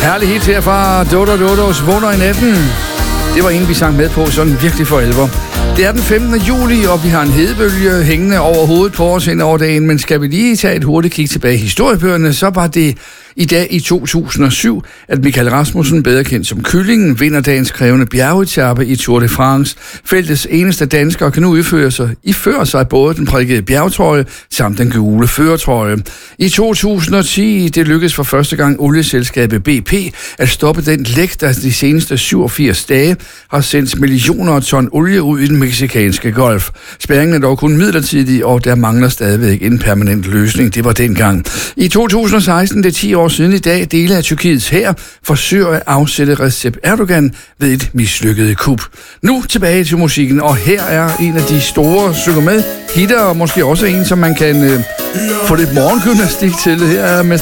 Herlig hit her fra Dodo Dodos Vågner i natten. Det var en, vi sang med på sådan virkelig for alvor. Det er den 15. juli, og vi har en hedebølge hængende over hovedet på os ind over dagen. Men skal vi lige tage et hurtigt kig tilbage i historiebøgerne, så var det i dag i 2007, at Michael Rasmussen, bedre kendt som Kyllingen, vinder dagens krævende bjergetape i Tour de France. Feltets eneste dansker kan nu iføre sig både den prikkede bjergtrøje samt den gule førertrøje. I 2010, det lykkedes for første gang olieselskabet BP at stoppe den læk, der de seneste 87 dage har sendt millioner af ton olie ud i den mexicanske golf. Spærringen er dog kun midlertidig, og der mangler stadigvæk en permanent løsning. Det var dengang. I 2016, det er 10 år siden i dag, dele af Tyrkiets hær forsøger at afsætte Recep Erdogan ved et mislykket kup. Nu tilbage til musikken, og her er en af de store synger med hitter, og måske også en, som man kan få lidt morgengymnastik til. Her er